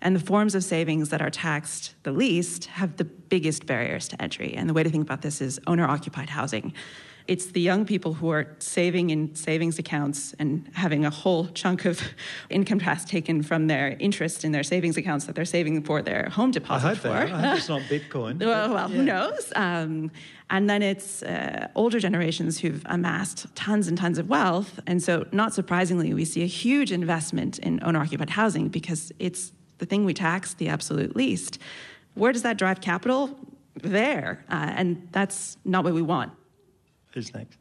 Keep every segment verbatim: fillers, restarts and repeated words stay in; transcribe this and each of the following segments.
And the forms of savings that are taxed the least have the biggest barriers to entry. And the way to think about this is owner-occupied housing. It's the young people who are saving in savings accounts and having a whole chunk of income tax taken from their interest in their savings accounts that they're saving for their home deposit I hope for. They are. I hope it's not Bitcoin. well, well yeah. who knows? Um, and then it's uh, older generations who've amassed tons and tons of wealth. And so, not surprisingly, we see a huge investment in owner-occupied housing because it's the thing we tax the absolute least. Where does that drive capital? There. Uh, and that's not what we want. Who's next?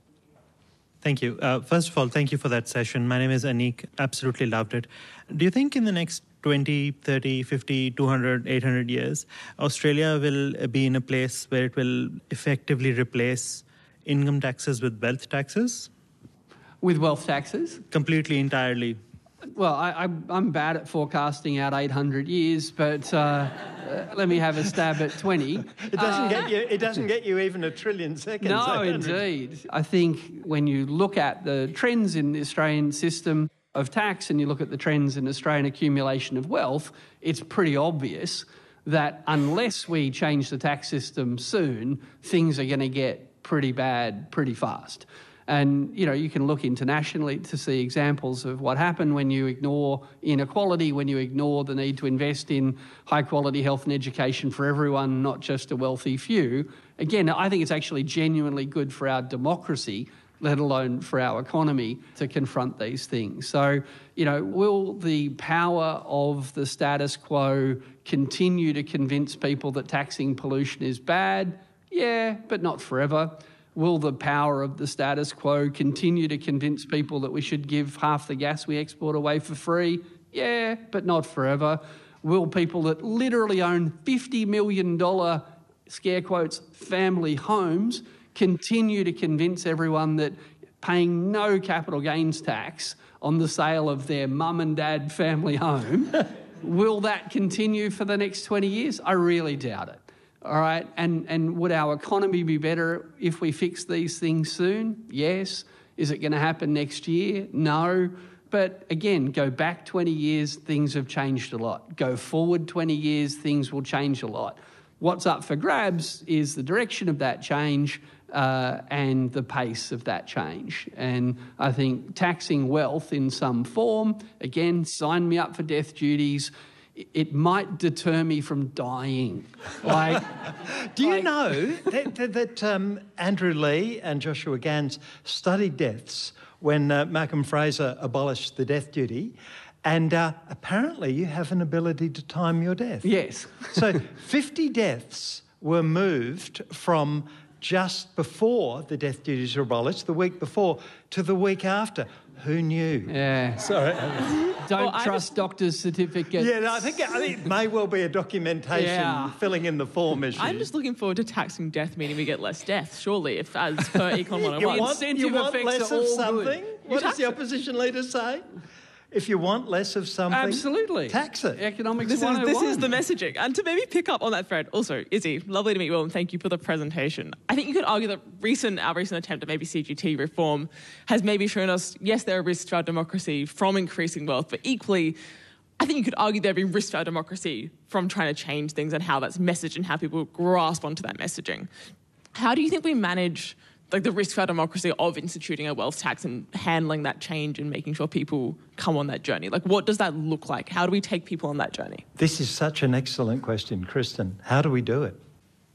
Thank you. Uh, first of all, thank you for that session. My name is Anik. Absolutely loved it. Do you think in the next twenty, thirty, fifty, two hundred, eight hundred years, Australia will be in a place where it will effectively replace income taxes with wealth taxes? With wealth taxes? Completely, entirely. Well, I, I, I'm bad at forecasting out eight hundred years, but uh, uh, let me have a stab at twenty. It doesn't uh, get you. It doesn't get you even a trillion seconds. No, indeed. I think when you look at the trends in the Australian system of tax and you look at the trends in Australian accumulation of wealth, it's pretty obvious that unless we change the tax system soon, things are going to get pretty bad pretty fast. And, you know, you can look internationally to see examples of what happened when you ignore inequality, when you ignore the need to invest in high-quality health and education for everyone, not just a wealthy few. Again, I think it's actually genuinely good for our democracy, let alone for our economy, to confront these things. So, you know, will the power of the status quo continue to convince people that taxing pollution is bad? Yeah, but not forever. Will the power of the status quo continue to convince people that we should give half the gas we export away for free? Yeah, but not forever. Will people that literally own fifty million dollars, scare quotes, family homes continue to convince everyone that paying no capital gains tax on the sale of their mum and dad family home, will that continue for the next twenty years? I really doubt it. All right, and, and would our economy be better if we fix these things soon? Yes. Is it going to happen next year? No. But again, go back twenty years, things have changed a lot. Go forward twenty years, things will change a lot. What's up for grabs is the direction of that change uh, and the pace of that change. And I think taxing wealth in some form, again, sign me up for death duties. It might deter me from dying. Like, do you like, know that, that, that um, Andrew Leigh and Joshua Gans studied deaths when uh, Malcolm Fraser abolished the death duty, and uh, apparently you have an ability to time your death. Yes. So fifty deaths were moved from just before the death duties were abolished, the week before, to the week after. Who knew? Yeah. Sorry. Don't well, trust just... doctors' certificates. Yeah, no, I think, I think it may well be a documentation yeah. filling in the form issue. I'm just looking forward to taxing death, meaning we get less deaths, surely, if as per Econ one oh one. You want, Incentive you want effects less are of all something? good. What does the opposition leader say? If you want less of something, absolutely, tax it. Economics this is, this is the one oh one. messaging. And to maybe pick up on that thread, also, Izzy, lovely to meet you all, and thank you for the presentation. I think you could argue that recent our recent attempt at maybe C G T reform has maybe shown us, yes, there are risks to our democracy from increasing wealth, but equally, I think you could argue there be risks to our democracy from trying to change things and how that's messaged and how people grasp onto that messaging. How do you think we manage like the risk for our democracy of instituting a wealth tax and handling that change and making sure people come on that journey? Like, what does that look like? How do we take people on that journey? This is such an excellent question, Kristen. How do we do it?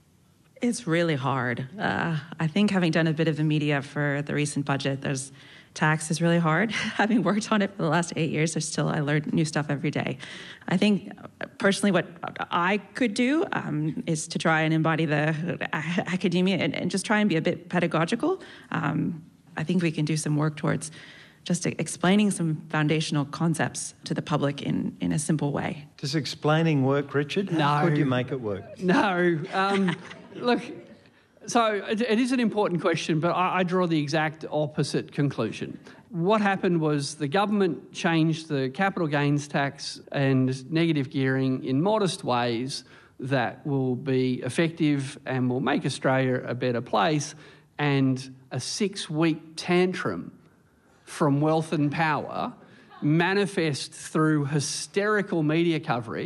It's really hard. Uh, I think having done a bit of the media for the recent budget, there's tax is really hard. Having worked on it for the last eight years, there's still, I learn new stuff every day. I think personally what I could do um, is to try and embody the academia and, and just try and be a bit pedagogical. Um, I think we can do some work towards just explaining some foundational concepts to the public in, in a simple way. Does explaining work, Richard? How no. could you make it work? No. Um, look, so it, it is an important question, but I, I draw the exact opposite conclusion. What happened was the government changed the capital gains tax and negative gearing in modest ways that will be effective and will make Australia a better place, and a six-week tantrum from wealth and power manifest through hysterical media coverage